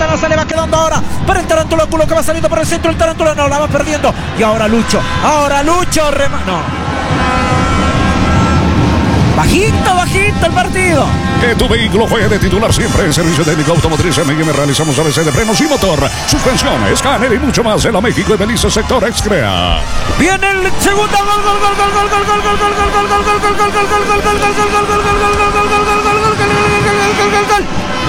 pelota no se le va quedando ahora para el Tarantulo que va saliendo por el centro. El Tarantulo no, la va perdiendo. Y ahora Lucho, no. Bajito el partido. Que tu vehículo juegue de titular siempre. En Servicio Técnico Automotriz M&M realizamos ABC de frenos y motor, suspensión, escáner y mucho más en la México y Belice sector Excrea. Viene el segundo gol.